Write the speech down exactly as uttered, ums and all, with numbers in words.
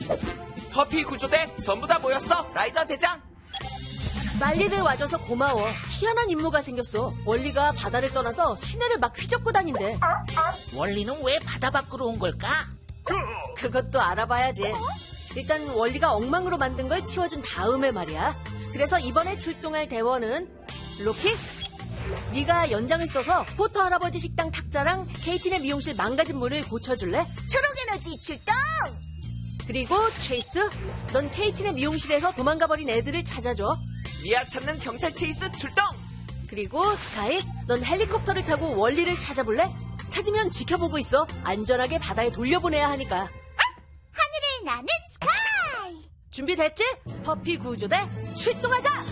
퍼피 구조대 전부 다 모였어, 라이더 대장. 빨리들 와줘서 고마워. 희한한 임무가 생겼어. 월리가 바다를 떠나서 시내를 막 휘젓고 다닌대. 원리는 왜 바다 밖으로 온 걸까? 그것도 알아봐야지. 일단 월리가 엉망으로 만든 걸 치워준 다음에 말이야. 그래서 이번에 출동할 대원은 로키? 네가 연장을 써서 포터 할아버지 식당 탁자랑 케이틴의 미용실 망가진 문을 고쳐줄래? 초록에너지 출동! 그리고 체이스, 넌 케이틴의 미용실에서 도망가버린 애들을 찾아줘. 미아 찾는 경찰 체이스 출동. 그리고 스카이, 넌 헬리콥터를 타고 월리를 찾아볼래? 찾으면 지켜보고 있어. 안전하게 바다에 돌려보내야 하니까. 하늘을 나는 스카이! 준비됐지? 퍼피 구조대 출동하자!